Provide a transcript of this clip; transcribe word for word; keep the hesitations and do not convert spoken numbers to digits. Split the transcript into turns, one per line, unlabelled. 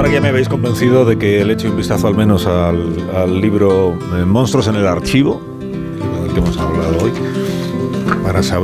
ahora que ya me habéis convencido de que le eche un vistazo al menos al, al libro eh, Monstruos en el Archivo, del que hemos hablado hoy, para saber